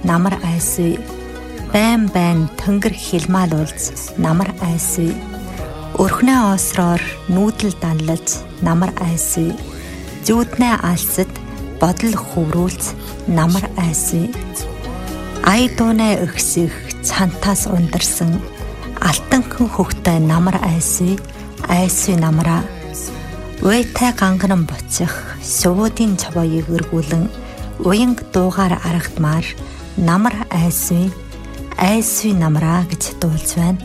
намар айсүй. Байн байн тэнгэр хилмаалуулж намар айсүй. Өрхнөө осроор нүүдэл данлаж намар айсүй. Зүүднээ алсад бодол хөврүүлж намар айсүй. Ай дуунаа өгсөх цантаас ундарсан алтанхан хөхтэй намар айсүй. Айсүй намараа. Уйтай гангаран буцах сувуудын цавоёг өргүүлэн уянг дуугаар аргадмаар намар айсүй. Айсүй намраа гэж дуулж байна.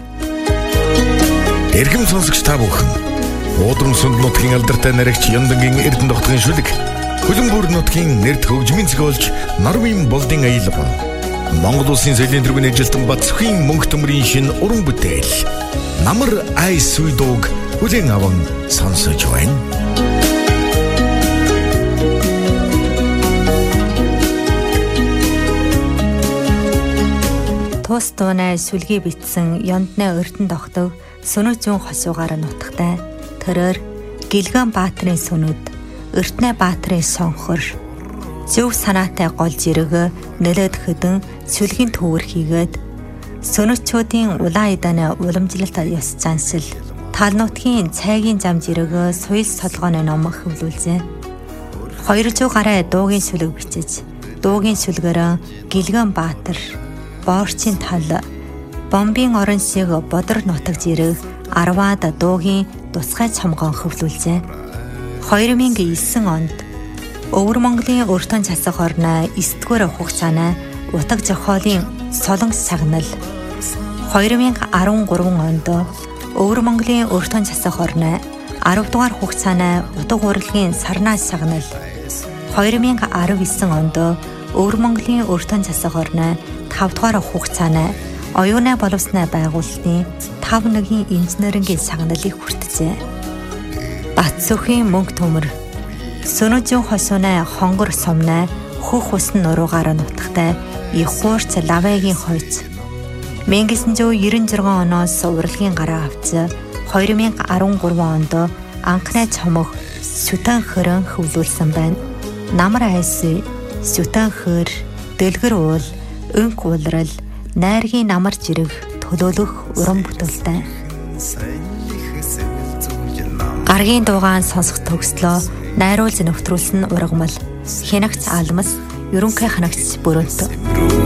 Эрхэм сонсогч та бүхэн. Уудран сүнд нутгийн алдартай наригч Яндангийн Эрдэнэ тогтгын шүлэг. Хөлбөмбөр нутгийн нэрд хөгжмийн зохиолч Нарвын Болдын аялал. Монгол Улсын соёлын тэргүүн ажилтан Бацхийн мөнх төмрийн шин уран бүтээл. Намар айсүй дууг хүлээн аван сонсож байна. Тус дуунай сүлгээ битсэн Ёндны Эрдэнэ тогтов Сүнү зүүн хосуугаар нутагтай. Тэрээр Гэлгэн баатрын сүнүүд, Эрдэнэ баатрын сонхор, зөв санаатай гол жирэг нэлээд хөдөн сүлгийн төвөр хийгээд сүнүчүүдийн улаан идааны уламжлалт ёс заншил, тал нутгийн цайгийн зам жирэг соёл солгооны ном хөвлүүлжээ. 200 гаруй дуугийн сүлэг бичиж, дуугийн сүлгээрээ Гэлгэн баатар, Боорчийн тал, бомбын орон шиг бодөр нутаг жирэг 10-аад дуугийн тусгай цомгоон хөвлүүлжээ. 2009 онд Өвөр Монголын өртөн цасах орны 9-р хугацааны утаг зохиолын солонгос сагнал, 2013 онд Өвөр Монголын өртөн цасах орны 10-р хугацааны утга урлагийн сарнаас сагнал, 2019 онд Өвөр Монголын өртөн цасах орны 5-р хугацааны оюуны боловсны байгуулалтын 5-1 инженерингийн сагналыг хүртжээ. Батцөхийн мөнх төмөр Сүнү зүүн хосууны хонгор сумны хөх усан нуруугаар нутагтай их хуурц лавагийн хойц 1996 оноос урлагийн гараа авч 2013 онд анхны цомог Сүтэн хөрөн хөвлүүлсэн байна. Намар айсүй, Сүтэн хөр, дэлгэр уул, өнк улрал, найргийн намар жирэг төлөөлөх уран бүтээлтэй. Гаргийн дуугаан сонсох төгслөө найруулж нөхтрүүлсэн ургамал, хянагц алмас, ерөнхий ханагч бүрөнт.